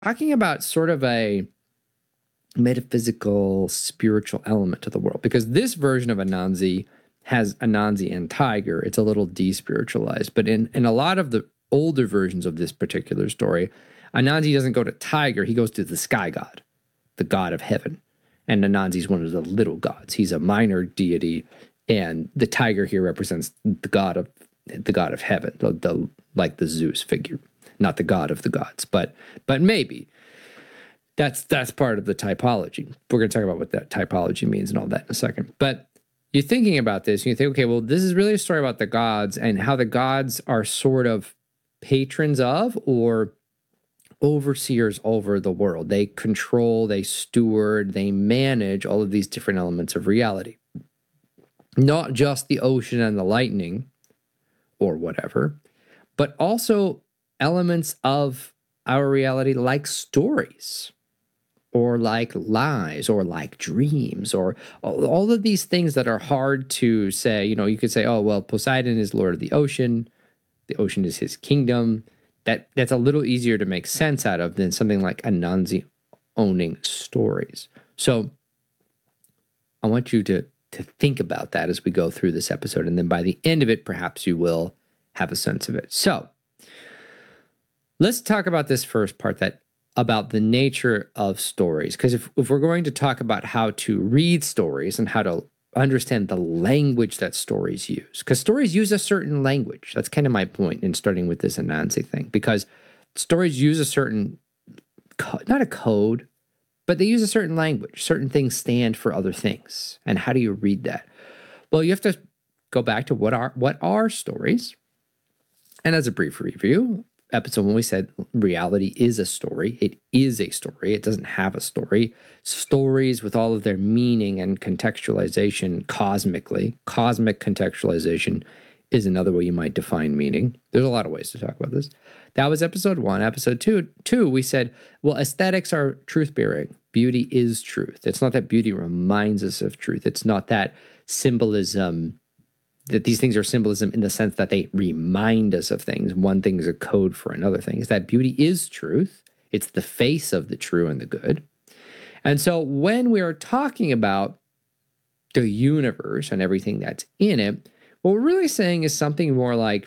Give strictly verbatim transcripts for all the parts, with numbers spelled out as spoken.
talking about sort of a metaphysical, spiritual element to the world, because this version of Anansi has Anansi and Tiger. It's a little despiritualized, but in, in a lot of the older versions of this particular story, Anansi doesn't go to Tiger, he goes to the sky god, the god of heaven. And Anansi's one of the little gods. He's a minor deity, and the tiger here represents the god of the god of heaven, the, the like the Zeus figure, not the god of the gods, but but maybe. That's that's part of the typology. We're going to talk about what that typology means and all that in a second. But you're thinking about this, and you think, okay, well, this is really a story about the gods and how the gods are sort of patrons of or overseers over the world. They control, they steward, they manage all of these different elements of reality. Not just the ocean and the lightning or whatever, but also elements of our reality like stories or like lies or like dreams or all of these things that are hard to say. You know, you could say, oh, well, Poseidon is Lord of the ocean. The ocean is his kingdom. That that's a little easier to make sense out of than something like Anansi owning stories. So I want you to, to think about that as we go through this episode. And then by the end of it, perhaps you will have a sense of it. So let's talk about this first part, that about the nature of stories. Because if, if we're going to talk about how to read stories and how to understand the language that stories use, because stories use a certain language. That's kind of my point in starting with this Anansi thing, because stories use a certain, not a code, but they use a certain language. Certain things stand for other things. And how do you read that? Well, you have to go back to what are what are stories? And as a brief review, episode when we said reality is a story. It is a story. It doesn't have a story. Stories with all of their meaning and contextualization cosmically. Cosmic contextualization is another way you might define meaning. There's a lot of ways to talk about this. That was episode one. Episode two, two we said, well, aesthetics are truth-bearing. Beauty is truth. It's not that beauty reminds us of truth. It's not that symbolism, that these things are symbolism in the sense that they remind us of things. One thing is a code for another thing. Is that beauty is truth. It's the face of the true and the good. And so when we are talking about the universe and everything that's in it, what we're really saying is something more like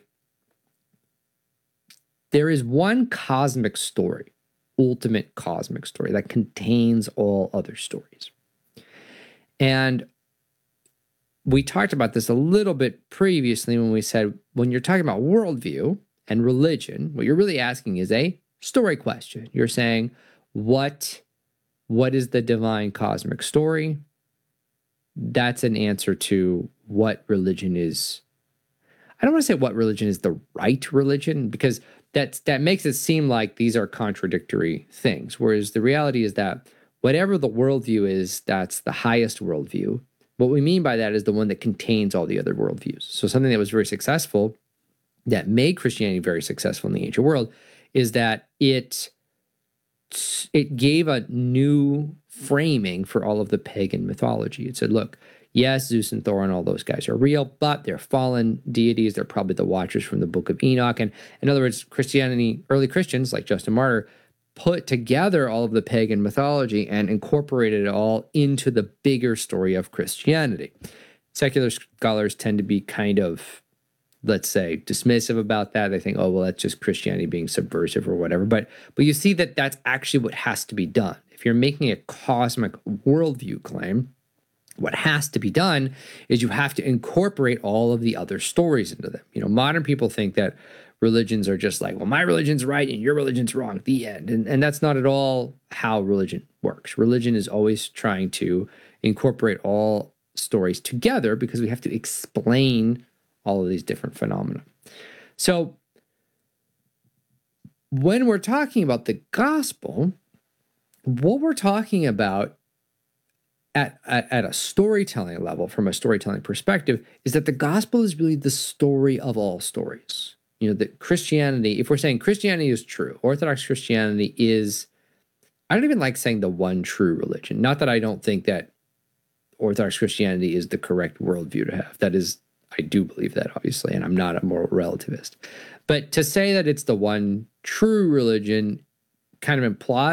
there is one cosmic story, ultimate cosmic story that contains all other stories. And we talked about this a little bit previously when we said, when you're talking about worldview and religion, what you're really asking is a story question. You're saying, what, what is the divine cosmic story? That's an answer to what religion is. I don't want to say what religion is the right religion, because that's, that makes it seem like these are contradictory things. Whereas the reality is that whatever the worldview is, that's the highest worldview. What we mean by that is the one that contains all the other worldviews. So something that was very successful, that made Christianity very successful in the ancient world, is that it, it gave a new framing for all of the pagan mythology. It said, look, yes, Zeus and Thor and all those guys are real, but they're fallen deities. They're probably the watchers from the Book of Enoch. And in other words, Christianity, early Christians like Justin Martyr, put together all of the pagan mythology and incorporated it all into the bigger story of Christianity. Secular scholars tend to be kind of, let's say, dismissive about that. They think, oh, well, that's just Christianity being subversive or whatever. But, but you see that that's actually what has to be done. If you're making a cosmic worldview claim, what has to be done is you have to incorporate all of the other stories into them. You know, modern people think that religions are just like, well, my religion's right and your religion's wrong, the end. And, and that's not at all how religion works. Religion is always trying to incorporate all stories together because we have to explain all of these different phenomena. So when we're talking about the gospel, what we're talking about At, at, at a storytelling level, from a storytelling perspective, is that the gospel is really the story of all stories. You know, that Christianity, if we're saying Christianity is true, Orthodox Christianity is, I don't even like saying the one true religion. Not that I don't think that Orthodox Christianity is the correct worldview to have. That is, I do believe that, obviously, and I'm not a moral relativist. But to say that it's the one true religion kind of implies